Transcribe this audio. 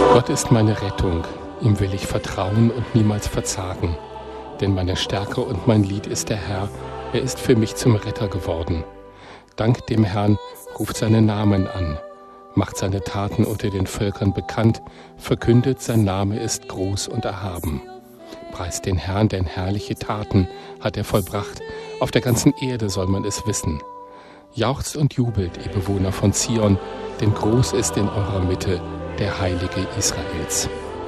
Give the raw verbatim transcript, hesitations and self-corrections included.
Gott ist meine Rettung, ihm will ich vertrauen und niemals verzagen. Denn meine Stärke und mein Lied ist der Herr, er ist für mich zum Retter geworden. Dank dem Herrn, ruft seinen Namen an, macht seine Taten unter den Völkern bekannt, verkündet, sein Name ist groß und erhaben. Preist den Herrn, denn herrliche Taten hat er vollbracht, auf der ganzen Erde soll man es wissen. Jauchzt und jubelt, ihr Bewohner von Zion, denn groß ist in eurer Mitte der Heilige Israels.